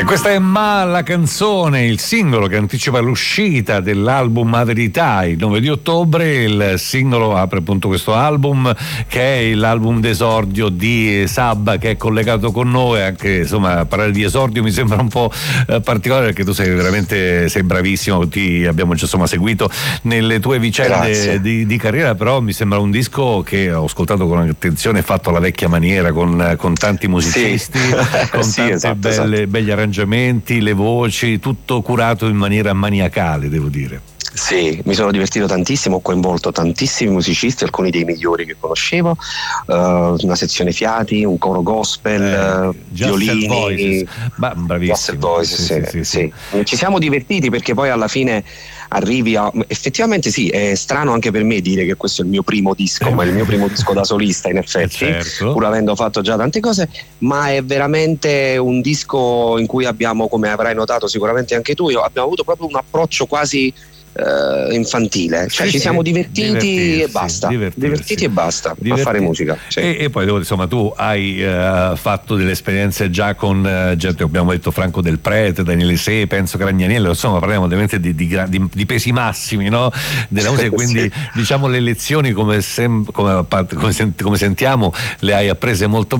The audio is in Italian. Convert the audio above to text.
Questa è Ma la canzone, il singolo che anticipa l'uscita dell'album A Verità il 9 di ottobre. Il singolo apre appunto questo album, che è l'album d'esordio di Sabba, che è collegato con noi. Anche insomma, parlare di esordio mi sembra un po' particolare, perché tu sei bravissimo, ti abbiamo già seguito nelle tue vicende di carriera, però mi sembra un disco che ho ascoltato con attenzione, fatto alla vecchia maniera, con tanti musicisti, con tante belli arrangiamenti, le voci, tutto curato in maniera maniacale, devo dire. Sì, mi sono divertito tantissimo, ho coinvolto tantissimi musicisti, alcuni dei migliori che conoscevo, una sezione fiati, un coro gospel, violini, bravissimo. Sì. Ci siamo divertiti, perché poi alla fine arrivi a... Effettivamente sì, è strano anche per me dire che questo è il mio primo disco, ma è il mio primo disco da solista, in effetti, certo. Pur avendo fatto già tante cose, ma è veramente un disco in cui abbiamo, come avrai notato sicuramente anche tu, abbiamo avuto proprio un approccio quasi infantile, cioè ci siamo divertiti e basta, a fare musica. Sì. E poi insomma tu hai fatto delle esperienze già con gente, abbiamo detto Franco Del Prete, Daniele Se, penso Gragnaniello, insomma parliamo ovviamente di pesi massimi, no? Della musica, quindi diciamo le lezioni come sentiamo le hai apprese molto